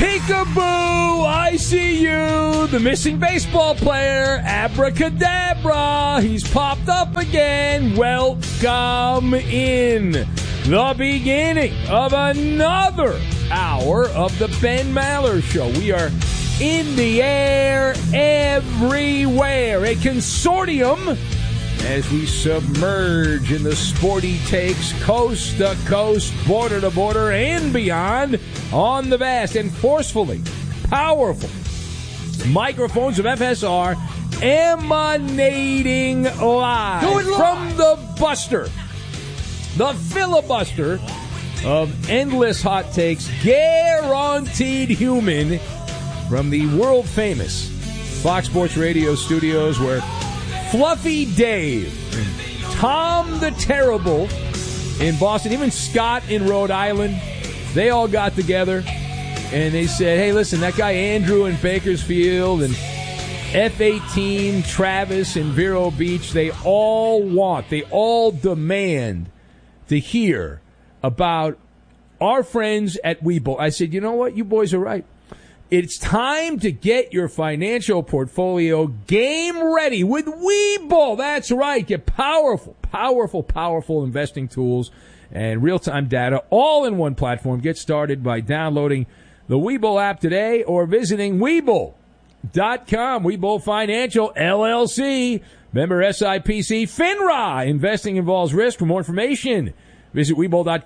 Peekaboo, I see you. The missing baseball player, Abracadabra. He's popped up again. Welcome in the beginning of another hour of the Ben Maller Show. We are in the air everywhere. A consortium as we submerge in the sporty takes coast to coast, border to border, and beyond on the vast and forcefully powerful microphones of FSR emanating live from the buster, the filibuster of endless hot takes, guaranteed human, from the world-famous Fox Sports Radio studios where Fluffy Dave, and Tom the Terrible in Boston, even Scott in Rhode Island, they all got together and they said, hey, listen, that guy Andrew in Bakersfield and F-18 Travis in Vero Beach, they all demand to hear about our friends at Webull. I said, you know what? You boys are right. It's time to get your financial portfolio game ready with Webull. That's right. Get powerful investing tools and real-time data all in one platform. Get started by downloading the Webull app today or visiting Webull.com. Webull Financial, LLC. Member SIPC. FINRA. Investing involves risk. For more information, visit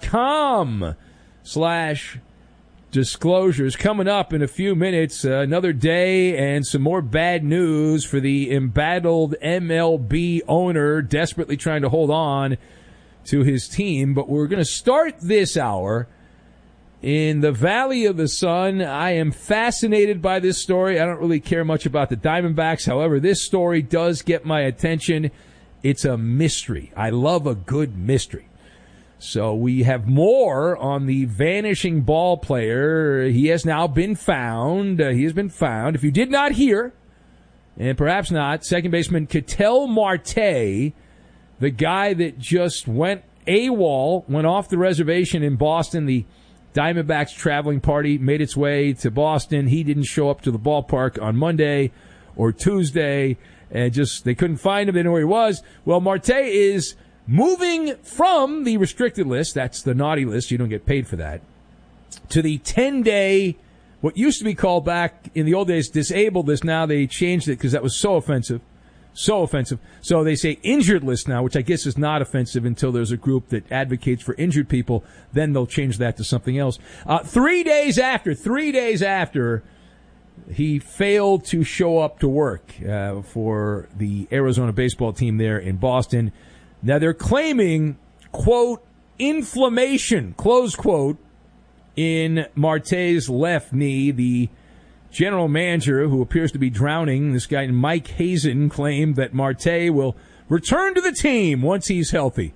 Webull.com/disclosures. Coming up in a few minutes, another day and some more bad news for the embattled MLB owner desperately trying to hold on to his team. But we're going to start this hour in the Valley of the Sun. I am fascinated by this story. I don't really care much about the Diamondbacks. However, this story does get my attention. It's a mystery. I love a good mystery. So we have more on the vanishing ball player. He has now been found. He has been found. If you did not hear, and perhaps not, second baseman Ketel Marte, the guy that just went AWOL, went off the reservation in Boston. The Diamondbacks traveling party made its way to Boston. He didn't show up to the ballpark on Monday or Tuesday, and they couldn't find him. They didn't know where he was. Well, Marte is moving from the restricted list, that's the naughty list, you don't get paid for that, to the 10-day, what used to be called back in the old days, disabled list. Now they changed it because that was so offensive. So they say injured list now, which I guess is not offensive until there's a group that advocates for injured people. Then they'll change that to something else. 3 days after he failed to show up to work for the Arizona baseball team there in Boston. Now, they're claiming, quote, inflammation, close quote, in Marte's left knee. The general manager, who appears to be drowning, this guy Mike Hazen, claimed that Marte will return to the team once he's healthy.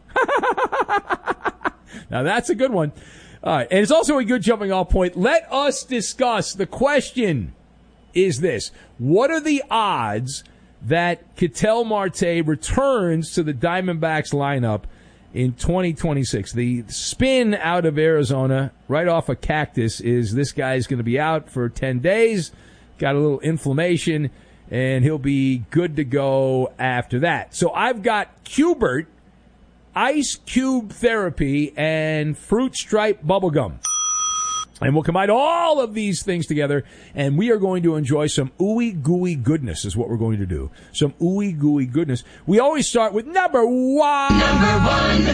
Now, that's a good one. All right, and it's also a good jumping off point. Let us discuss. The question is this. What are the odds that Ketel Marte returns to the Diamondbacks lineup in 2026? The spin out of Arizona, right off a cactus, is this guy's going to be out for 10 days, got a little inflammation, and he'll be good to go after that. So I've got Cubert, Ice Cube Therapy, and Fruit Stripe Bubblegum. And we'll combine all of these things together, and we are going to enjoy some ooey gooey goodness is what we're going to do. Some ooey gooey goodness. We always start with number one. Number one.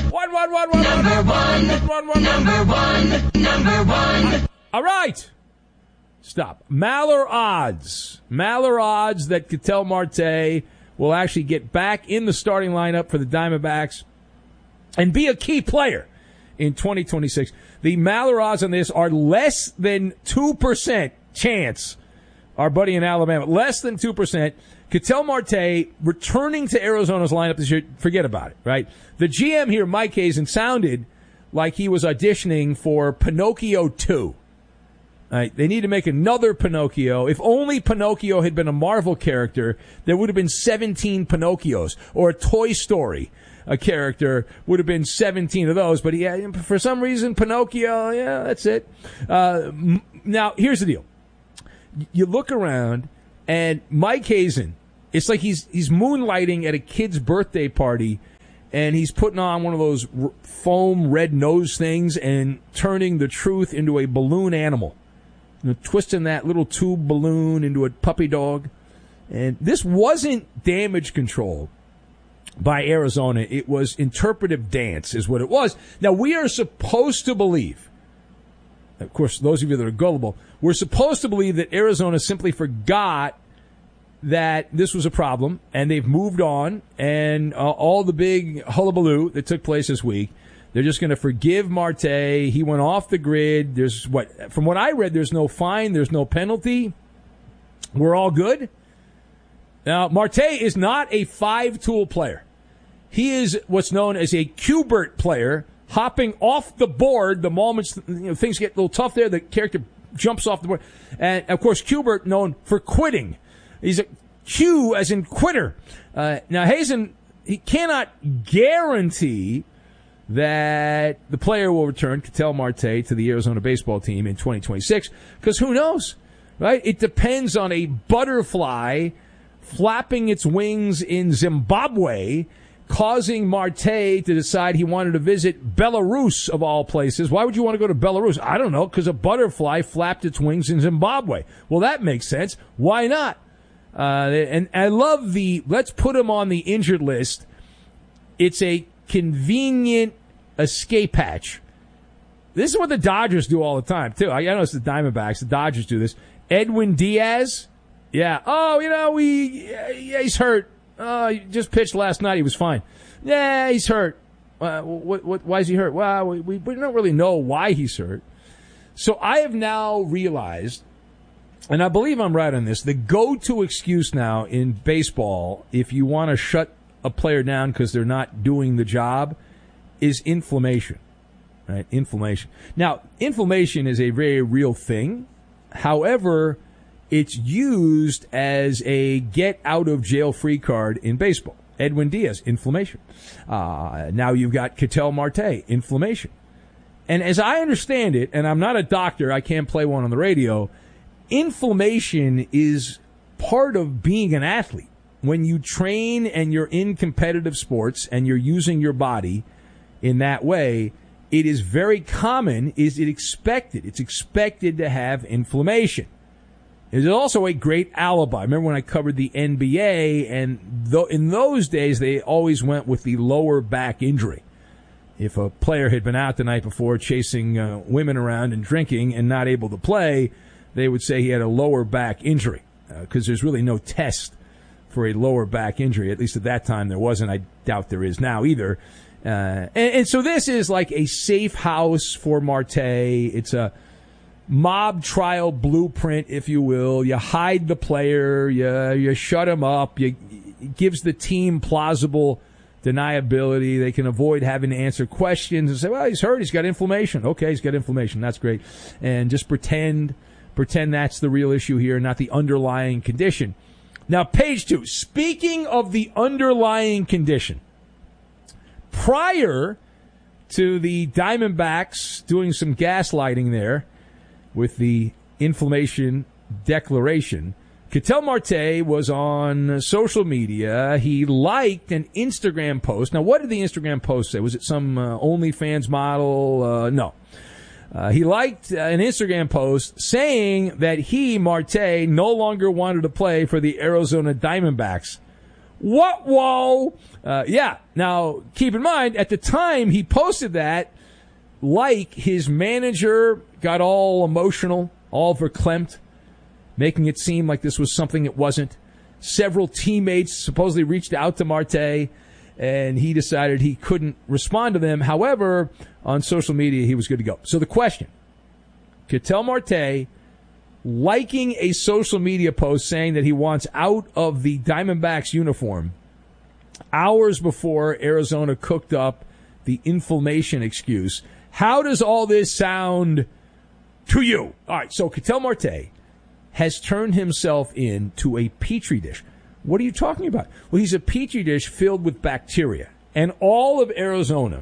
Number one. All right. Stop. Maller odds. Maller odds that Ketel Marte will actually get back in the starting lineup for the Diamondbacks and be a key player in 2026. The Maller odds on this are less than 2% chance. Our buddy in Alabama, less than 2%. Ketel Marte returning to Arizona's lineup this year, forget about it, right? The GM here, Mike Hazen, sounded like he was auditioning for Pinocchio 2. Right, they need to make another Pinocchio. If only Pinocchio had been a Marvel character, there would have been 17 Pinocchios. Or a Toy Story, a character, would have been 17 of those. But for some reason, Pinocchio, yeah, that's it. Now, here's the deal. You look around, and Mike Hazen, it's like he's moonlighting at a kid's birthday party, and he's putting on one of those foam red nose things and turning the truth into a balloon animal. Twisting that little tube balloon into a puppy dog. And this wasn't damage control by Arizona. It was interpretive dance is what it was. Now, we are supposed to believe, of course, those of you that are gullible, we're supposed to believe that Arizona simply forgot that this was a problem, and they've moved on, and all the big hullabaloo that took place this week, they're just going to forgive Marte. He went off the grid. From what I read, there's no fine, there's no penalty. We're all good. Now, Marte is not a five-tool player. He is what's known as a Q*bert player, hopping off the board the moment things get a little tough there. The character jumps off the board. And, of course, Q*bert known for quitting. He's a Q as in quitter. Now, Hazen, he cannot guarantee that the player will return, Ketel Marte, to the Arizona baseball team in 2026, because who knows, right? It depends on a butterfly flapping its wings in Zimbabwe, causing Marte to decide he wanted to visit Belarus, of all places. Why would you want to go to Belarus? I don't know, because a butterfly flapped its wings in Zimbabwe. Well, that makes sense. Why not? And I love let's put him on the injured list. It's a convenient escape hatch. This is what the Dodgers do all the time, too. I know it's the Diamondbacks. The Dodgers do this. Edwin Diaz. Yeah. Oh, he's hurt. He just pitched last night. He was fine. Yeah, he's hurt. Why is he hurt? Well, we don't really know why he's hurt. So I have now realized, and I believe I'm right on this, the go-to excuse now in baseball, if you want to shut a player down because they're not doing the job, is inflammation. Right? Inflammation. Now, inflammation is a very real thing. However, it's used as a get-out-of-jail-free card in baseball. Edwin Diaz, inflammation. Now you've got Ketel Marte, inflammation. And as I understand it, and I'm not a doctor, I can't play one on the radio, inflammation is part of being an athlete. When you train and you're in competitive sports and you're using your body in that way, it is very common, it's expected to have inflammation. It is also a great alibi. Remember when I covered the NBA, and in those days they always went with the lower back injury. If a player had been out the night before chasing women around and drinking and not able to play, they would say he had a lower back injury, because there's really no test for a lower back injury. At least at that time there wasn't. I doubt there is now either. And so this is like a safe house for Marte. It's a mob trial blueprint, if you will. You hide the player, you shut him up, it gives the team plausible deniability. They can avoid having to answer questions and say, well, he's hurt, he's got inflammation. Okay, he's got inflammation, that's great. And just pretend that's the real issue here, not the underlying condition. Now, page 2, speaking of the underlying condition, prior to the Diamondbacks doing some gaslighting there with the inflammation declaration, Ketel Marte was on social media. He liked an Instagram post. Now, what did the Instagram post say? Was it some OnlyFans model? No. He liked an Instagram post saying that he, Marte, no longer wanted to play for the Arizona Diamondbacks. What? Whoa. Yeah. Now, keep in mind, at the time he posted that, his manager got all emotional, all verklempt, making it seem like this was something it wasn't. Several teammates supposedly reached out to Marte, and he decided he couldn't respond to them. However, on social media, he was good to go. So the question, Ketel Marte liking a social media post saying that he wants out of the Diamondbacks uniform hours before Arizona cooked up the inflammation excuse. How does all this sound to you? All right, so Ketel Marte has turned himself into a petri dish. What are you talking about? Well, he's a petri dish filled with bacteria. And all of Arizona,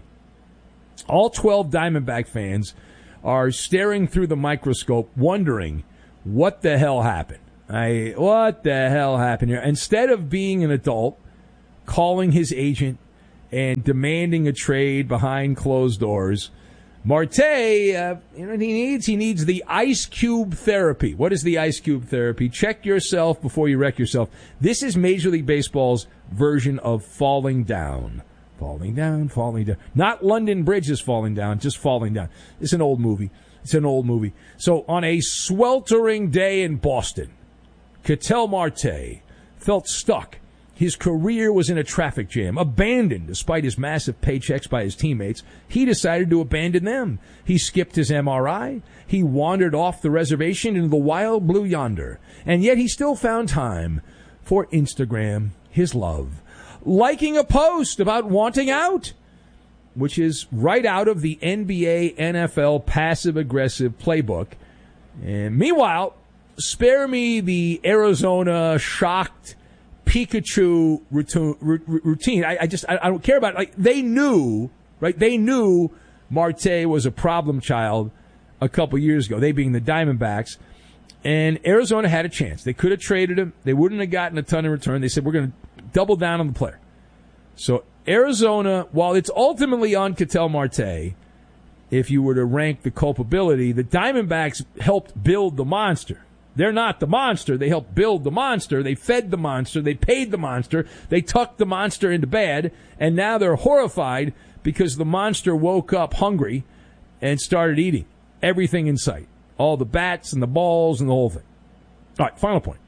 all 12 Diamondback fans, are staring through the microscope wondering what the hell happened? What the hell happened here? Instead of being an adult, calling his agent and demanding a trade behind closed doors, Marte, he needs the ice cube therapy. What is the ice cube therapy? Check yourself before you wreck yourself. This is Major League Baseball's version of falling down. Falling down, falling down. Not London Bridges falling down, just falling down. It's an old movie. So on a sweltering day in Boston, Ketel Marte felt stuck. His career was in a traffic jam, abandoned despite his massive paychecks by his teammates. He decided to abandon them. He skipped his MRI. He wandered off the reservation into the wild blue yonder. And yet he still found time for Instagram, his love. Liking a post about wanting out, which is right out of the NBA, NFL passive-aggressive playbook. And meanwhile, spare me the Arizona shocked Pikachu routine. I don't care about it. Like, they knew, right? They knew Marte was a problem child a couple years ago, they being the Diamondbacks. And Arizona had a chance. They could have traded him. They wouldn't have gotten a ton in return. They said, we're going to double down on the player. So Arizona, while it's ultimately on Ketel Marte, if you were to rank the culpability, the Diamondbacks helped build the monster. They're not the monster. They helped build the monster. They fed the monster. They paid the monster. They tucked the monster into bed. And now they're horrified because the monster woke up hungry and started eating everything in sight. All the bats and the balls and the whole thing. All right, final point.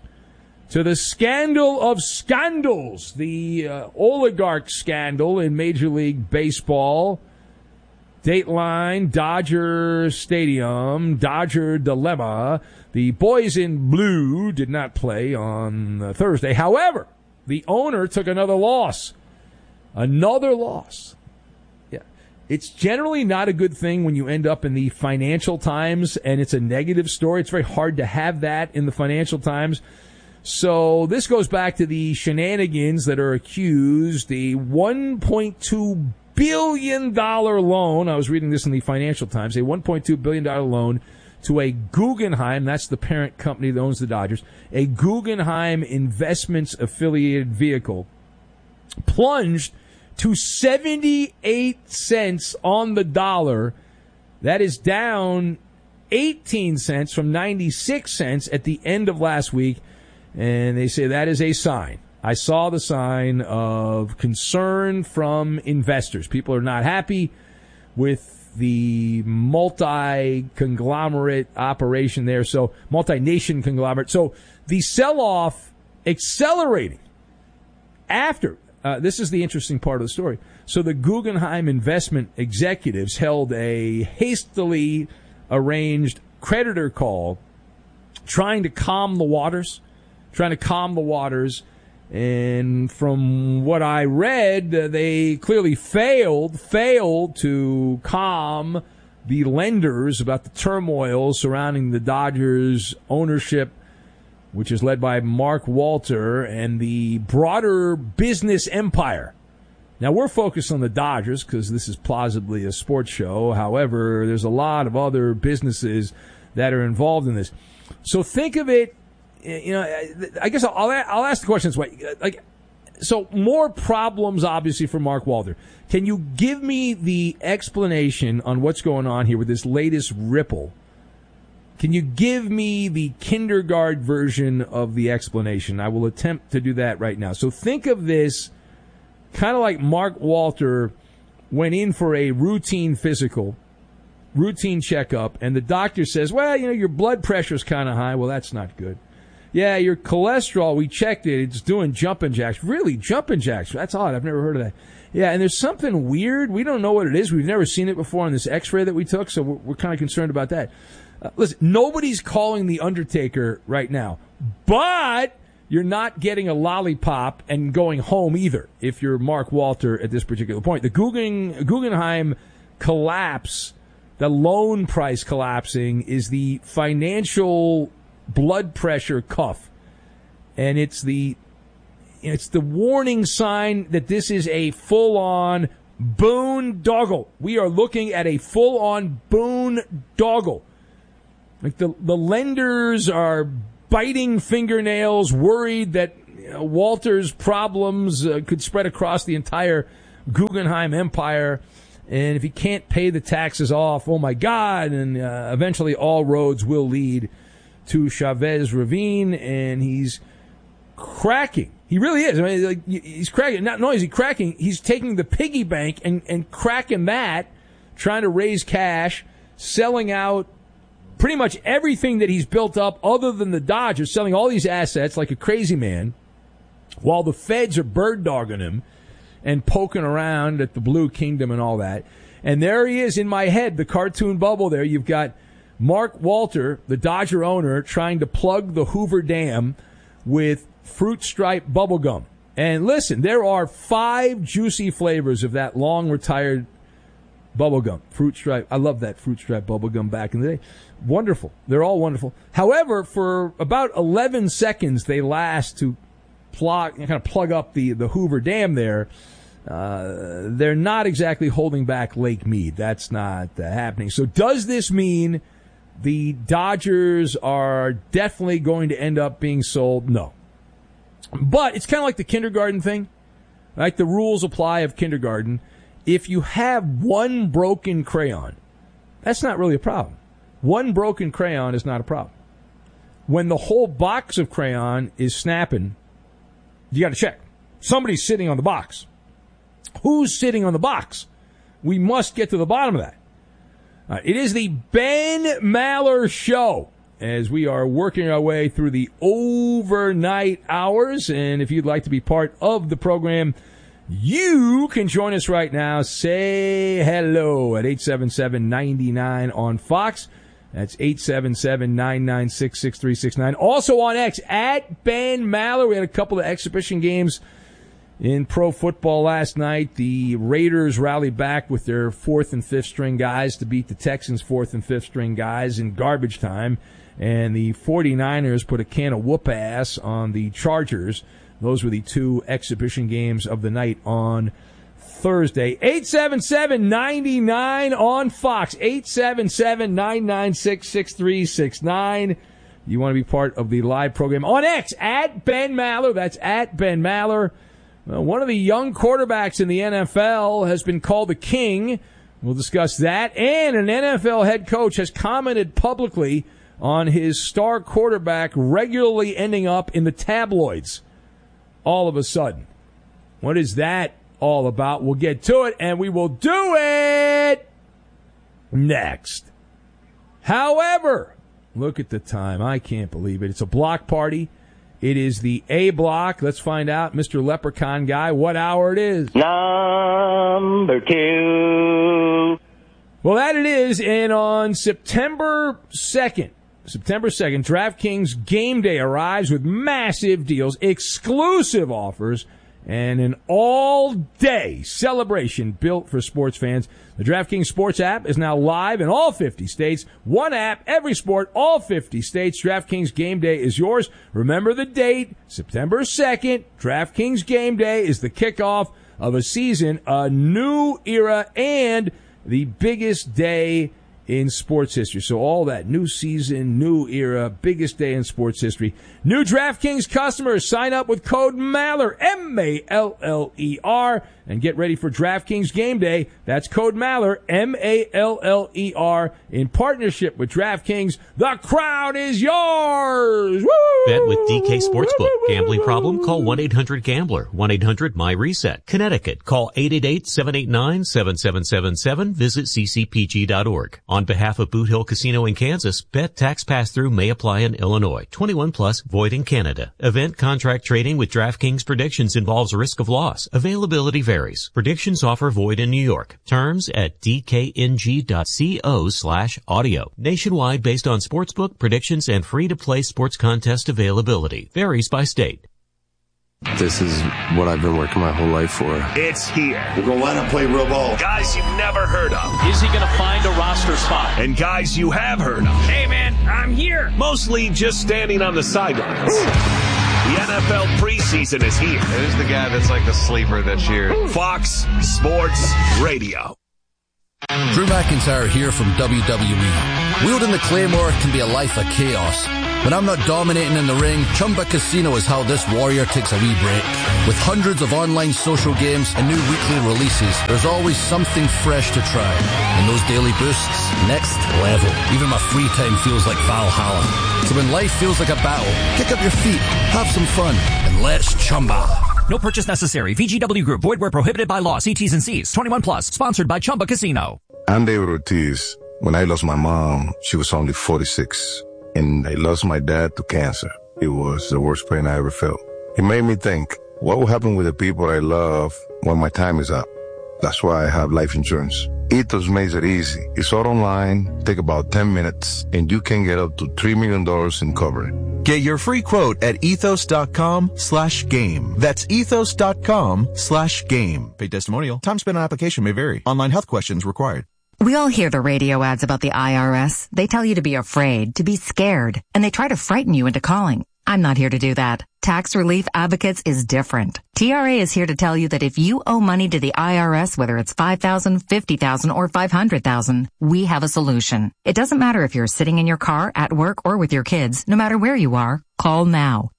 To the scandal of scandals, the oligarch scandal in Major League Baseball. Dateline, Dodger Stadium, Dodger dilemma. The boys in blue did not play on Thursday. However, the owner took another loss. Another loss. Yeah. It's generally not a good thing when you end up in the Financial Times and it's a negative story. It's very hard to have that in the Financial Times. So this goes back to the shenanigans that are accused. The $1.2 billion loan. I was reading this in the Financial Times. A $1.2 billion loan to a Guggenheim, that's the parent company that owns the Dodgers, a Guggenheim Investments affiliated vehicle, plunged to 78 cents on the dollar. That is down 18 cents from 96 cents at the end of last week. And they say that is a sign. I saw the sign of concern from investors. People are not happy with the multi-conglomerate operation there, so multi-nation conglomerate. So the sell-off accelerating after. This is the interesting part of the story. So the Guggenheim investment executives held a hastily arranged creditor call trying to calm the waters. And from what I read, they clearly failed to calm the lenders about the turmoil surrounding the Dodgers ownership, which is led by Mark Walter, and the broader business empire. Now, we're focused on the Dodgers because this is plausibly a sports show. However, there's a lot of other businesses that are involved in this. So think of it. You know, I guess I'll ask the question this way. Like, so more problems, obviously, for Mark Walter. Can you give me the explanation on what's going on here with this latest ripple? Can you give me the kindergarten version of the explanation? I will attempt to do that right now. So think of this kind of like Mark Walter went in for a routine physical, routine checkup, and the doctor says, well, you know, your blood pressure's kind of high. Well, that's not good. Yeah, your cholesterol, we checked it. It's doing jumping jacks. Really, jumping jacks? That's odd. I've never heard of that. Yeah, and there's something weird. We don't know what it is. We've never seen it before on this x-ray that we took, so we're kind of concerned about that. Listen, nobody's calling the Undertaker right now, but you're not getting a lollipop and going home either if you're Mark Walter at this particular point. The Guggenheim collapse, the loan price collapsing, is the financial blood pressure cuff, and it's the warning sign that this is a full-on boondoggle. We are looking at a full-on boondoggle. Like the lenders are biting fingernails, worried that Walter's problems could spread across the entire Guggenheim empire. And if he can't pay the taxes off, oh my God, and eventually all roads will lead to Chavez Ravine, and he's cracking. He really is. I mean, like, he's cracking. Not only is he cracking, he's taking the piggy bank and cracking that, trying to raise cash, selling out pretty much everything that he's built up other than the Dodgers, selling all these assets like a crazy man, while the feds are bird-dogging him and poking around at the Blue Kingdom and all that. And there he is in my head, the cartoon bubble there. You've got Mark Walter, the Dodger owner, trying to plug the Hoover Dam with Fruit Stripe bubblegum. And listen, there are 5 juicy flavors of that long-retired bubblegum. Fruit Stripe. I love that Fruit Stripe bubblegum back in the day. Wonderful. They're all wonderful. However, for about 11 seconds they last to kind of plug up the Hoover Dam there. They're not exactly holding back Lake Mead. That's not happening. So does this mean the Dodgers are definitely going to end up being sold? No. But it's kind of like the kindergarten thing. Like the rules apply of kindergarten. If you have one broken crayon, that's not really a problem. One broken crayon is not a problem. When the whole box of crayon is snapping, you got to check. Somebody's sitting on the box. Who's sitting on the box? We must get to the bottom of that. It is the Ben Maller Show as we are working our way through the overnight hours. And if you'd like to be part of the program, you can join us right now. Say hello at 877-99 on Fox. That's 877-996-6369. Also on X, at Ben Maller. We had a couple of exhibition games in pro football last night. The Raiders rallied back with their 4th and 5th string guys to beat the Texans' 4th and 5th string guys in garbage time. And the 49ers put a can of whoop ass on the Chargers. Those were the 2 exhibition games of the night on Thursday. 877-99 on Fox. 877-996-6369. You want to be part of the live program on X, at Ben Maller. That's at Ben Maller. Well, one of the young quarterbacks in the NFL has been called the king. We'll discuss that. And an NFL head coach has commented publicly on his star quarterback regularly ending up in the tabloids all of a sudden. What is that all about? We'll get to it, and we will do it next. However, look at the time. I can't believe it. It's a block party. It is the A block. Let's find out, Mr. Leprechaun Guy, what hour it is. Number 2. Well, that it is, and on September 2nd, DraftKings Game Day arrives with massive deals, exclusive offers, and an all-day celebration built for sports fans. The DraftKings Sports app is now live in all 50 states. One app, every sport, all 50 states. DraftKings Game Day is yours. Remember the date, September 2nd. DraftKings Game Day is the kickoff of a season, a new era, and the biggest day in sports history. So all that, new season, new era, biggest day in sports history. New DraftKings customers, sign up with code MALLER, M-A-L-L-E-R, and get ready for DraftKings Game Day. That's code MALLER, M-A-L-L-E-R, in partnership with DraftKings. The crowd is yours! Woo! Bet with DK Sportsbook. Gambling problem? Call 1-800-GAMBLER. 1-800-MY-RESET. Connecticut. Call 888-789-7777. Visit ccpg.org. On behalf of Boot Hill Casino in Kansas, bet tax pass-through may apply in Illinois. 21 plus, void in Canada. Event contract trading with DraftKings predictions involves risk of loss. Availability varies. Predictions offer void in New York. Terms at dkng.co/audio. Nationwide based on sportsbook, predictions, and free-to-play sports contest availability. Varies by state. This is what I've been working my whole life for. It's here. We're going to line up, play real ball. Guys you've never heard of. Is he going to find a roster spot? And guys you have heard of. Hey, man, I'm here. Mostly just standing on the sidelines. The NFL preseason is here. Who's the guy that's like the sleeper this year? Fox Sports Radio. Drew McIntyre here from WWE. Wielding the Claymore can be a life of chaos. When I'm not dominating in the ring, Chumba Casino is how this warrior takes a wee break. With hundreds of online social games and new weekly releases, there's always something fresh to try. And those daily boosts, next level. Even my free time feels like Valhalla. So when life feels like a battle, kick up your feet, have some fun, and let's Chumba. No purchase necessary. VGW Group. Void where prohibited by law. See T's and C's. 21 plus. Sponsored by Chumba Casino. I'm David Ortiz. When I lost my mom, she was only 46. And I lost my dad to cancer. It was the worst pain I ever felt. It made me think, what will happen with the people I love when my time is up? That's why I have life insurance. Ethos makes it easy. It's all online, take about 10 minutes, and you can get up to $3 million in coverage. Get your free quote at ethos.com/game. That's ethos.com/game. Paid testimonial. Time spent on application may vary. Online health questions required. We all hear the radio ads about the IRS. They tell you to be afraid, to be scared, and they try to frighten you into calling. I'm not here to do that. Tax Relief Advocates is different. TRA is here to tell you that if you owe money to the IRS, whether it's $5,000, $50,000, or $500,000, we have a solution. It doesn't matter if you're sitting in your car, at work, or with your kids. No matter where you are, call now.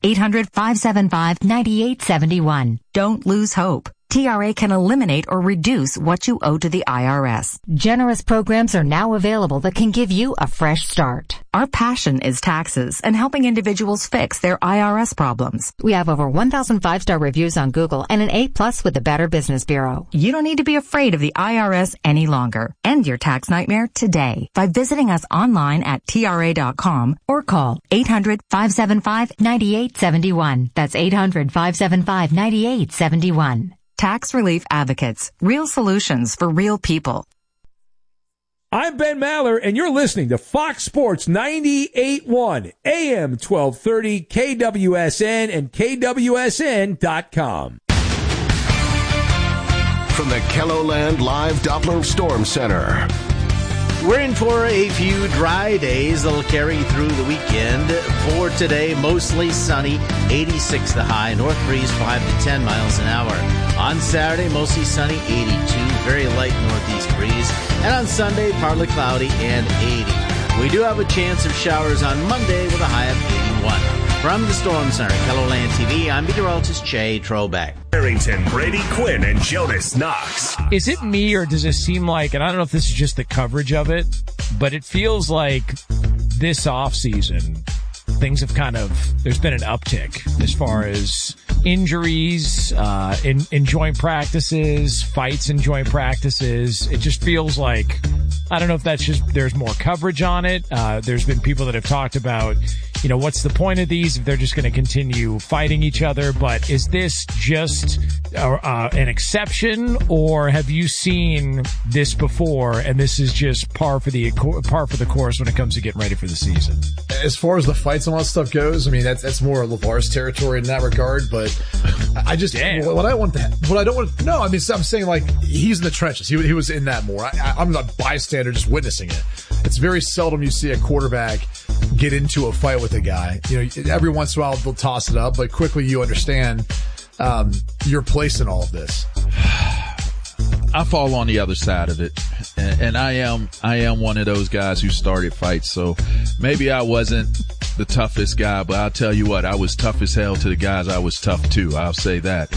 800-575-9871. Don't lose hope. TRA can eliminate or reduce what you owe to the IRS. Generous programs are now available that can give you a fresh start. Our passion is taxes and helping individuals fix their IRS problems. We have over 1,000 5-star reviews on Google and an A+ with the Better Business Bureau. You don't need to be afraid of the IRS any longer. End your tax nightmare today by visiting us online at TRA.com or call 800-575-9871. That's 800-575-9871. Tax Relief Advocates. Real solutions for real people. I'm Ben Maller, and you're listening to Fox Sports 98.1, AM 1230, KWSN, and KWSN.com. From the KELOLAND Live Doppler Storm Center. We're in for a few dry days that'll carry through the weekend. For today, mostly sunny, 86 the high, north breeze 5 to 10 miles an hour. On Saturday, mostly sunny, 82, very light northeast breeze. And on Sunday, partly cloudy and 80. We do have a chance of showers on Monday with a high of 81. From the Storm Center, KELOLAND TV, I'm meteorologist Jay Trobeck. Arrington, Brady Quinn, and Jonas Knox. Is it me, or does it seem like, and I don't know if this is just the coverage of it, but it feels like this offseason, things have there's been an uptick as far as injuries, in joint practices, fights in joint practices. It just feels like, I don't know if that's just, there's more coverage on it. There's been people that have talked about, what's the point of these if they're just going to continue fighting each other? But is this just an exception, or have you seen this before and this is just par for the course when it comes to getting ready for the season? As far as the fights and all that stuff goes, I mean, that's more LeVar's territory in that regard, but I just, what I don't want, no, I mean, I'm saying, like, he's in the trenches. He was in that more. I'm a bystander just witnessing it. It's very seldom you see a quarterback get into a fight with a guy. Every once in a while they'll toss it up, but quickly you understand your place in all of this. I fall on the other side of it, and I am one of those guys who started fights. So maybe I wasn't the toughest guy, but I'll tell you what, I was tough as hell to the guys I was tough to. I'll say that.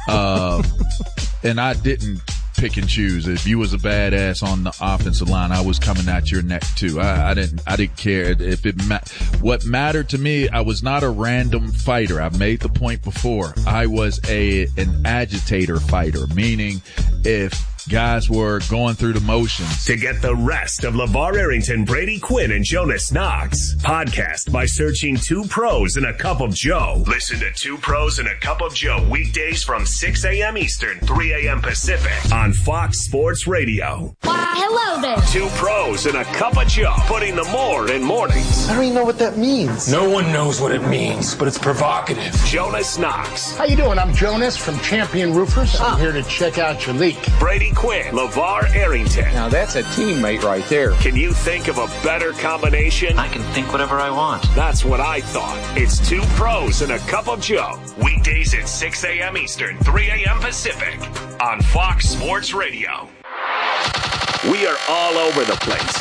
And I didn't pick and choose. If you was a badass on the offensive line, I was coming at your neck too. I didn't care if it what mattered to me. I was not a random fighter. I've made the point before. I was an agitator fighter, meaning if guys were going through the motions. To get the rest of LeVar Arrington, Brady Quinn, and Jonas Knox, podcast by searching 2 Pros and a Cup of Joe. Listen to 2 Pros and a Cup of Joe weekdays from 6 a.m. Eastern, 3 a.m. Pacific on Fox Sports Radio. Hello there. 2 Pros and a Cup of Joe, putting the more in mornings. I don't even know what that means. No one knows what it means, but it's provocative. Jonas Knox. How you doing? I'm Jonas from Champion Roofers. I'm here to check out your leak. Brady Quinn, LeVar Arrington. Now that's a teammate right there. Can you think of a better combination? I can think whatever I want. That's what I thought. It's 2 Pros and a Cup of Joe. Weekdays at 6 a.m. Eastern, 3 a.m. Pacific on Fox Sports Radio. We are all over the place.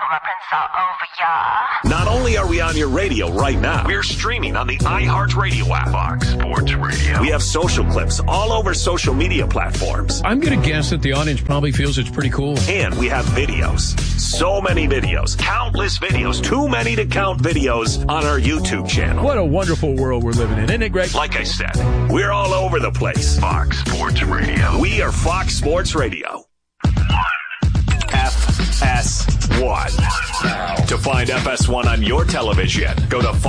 Not only are we on your radio right now, we're streaming on the iHeartRadio app. Fox Sports Radio. We have social clips all over social media platforms. I'm going to guess that the audience probably feels it's pretty cool. And we have videos. So many videos. Countless videos. Too many to count videos on our YouTube channel. What a wonderful world we're living in, isn't it, Greg? Like I said, we're all over the place. Fox Sports Radio. We are Fox Sports Radio. FS1. To find FS1 on your television, go to